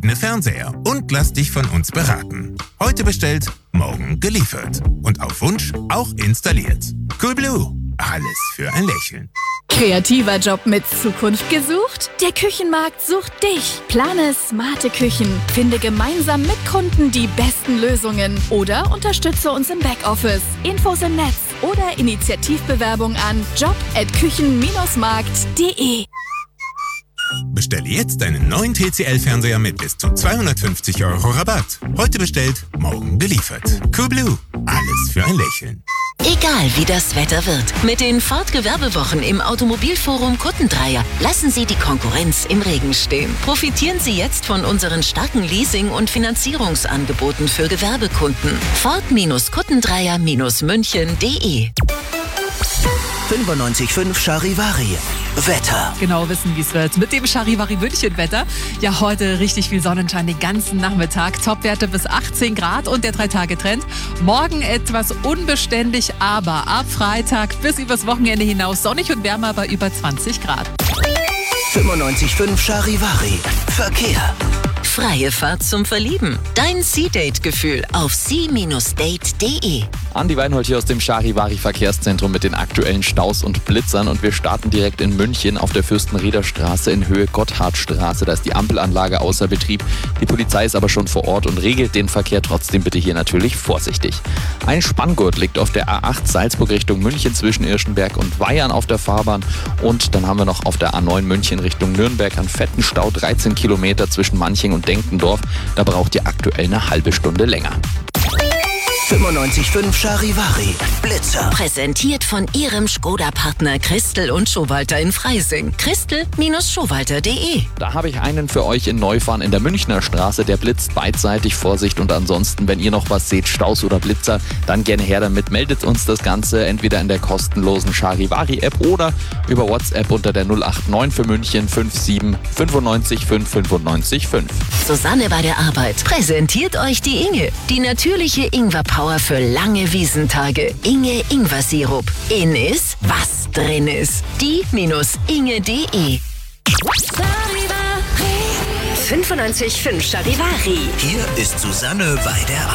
Fernseher und lass dich von uns beraten. Heute bestellt, morgen geliefert. Und auf Wunsch auch installiert. Coolblue. Alles für ein Lächeln. Kreativer Job mit Zukunft gesucht? Der Küchenmarkt sucht dich. Plane smarte Küchen. Finde gemeinsam mit Kunden die besten Lösungen. Oder unterstütze uns im Backoffice. Infos im Netz oder Initiativbewerbung an job@küchen-markt.de. Bestelle jetzt deinen neuen TCL-Fernseher mit bis zu 250 € Rabatt. Heute bestellt, morgen geliefert. Coolblue. Alles für ein Lächeln. Egal wie das Wetter wird, mit den Ford-Gewerbewochen im Automobilforum Kuttendreier lassen Sie die Konkurrenz im Regen stehen. Profitieren Sie jetzt von unseren starken Leasing- und Finanzierungsangeboten für Gewerbekunden. Ford-Kuttendreier-München.de 95.5 Charivari. Wetter. Genau wissen, wie es wird. Mit dem Charivari München-Wetter. Ja, heute richtig viel Sonnenschein den ganzen Nachmittag. Topwerte bis 18 Grad und der 3-Tage-Trend. Morgen etwas unbeständig, aber ab Freitag bis übers Wochenende hinaus sonnig und wärmer bei über 20 Grad. 95.5 Charivari. Verkehr. Freie Fahrt zum Verlieben. Dein Sea-Date-Gefühl auf sea-date.de. Andi Weinhold hier aus dem Charivari Verkehrszentrum mit den aktuellen Staus und Blitzern und wir starten direkt in München auf der Fürstenrieder Straße in Höhe Gotthardstraße. Da ist die Ampelanlage außer Betrieb. Die Polizei ist aber schon vor Ort und regelt den Verkehr trotzdem bitte hier natürlich vorsichtig. Ein Spanngurt liegt auf der A8 Salzburg Richtung München zwischen Irschenberg und Weyern auf der Fahrbahn und dann haben wir noch auf der A9 München Richtung Nürnberg einen fetten Stau, 13 Kilometer zwischen Manching und Denkendorf. Da braucht ihr aktuell eine halbe Stunde länger. 95.5 Charivari. Blitzer. Präsentiert von Ihrem Skoda-Partner Christel und Schowalter in Freising. Christel-Schowalter.de. Da habe ich einen für euch in Neufahren in der Münchner Straße. Der blitzt beidseitig, Vorsicht. Und ansonsten, wenn ihr noch was seht, Staus oder Blitzer, dann gerne her damit. Meldet uns das Ganze entweder in der kostenlosen Charivari-App oder über WhatsApp unter der 089 für München 57 95 595 5. Susanne bei der Arbeit präsentiert euch die Inge. Die natürliche Ingwerpower für lange Wiesentage. Inge Ingwer-Sirup. In ist, was drin ist. Die-inge.de 95.5 Charivari. Hier ist Susanne bei der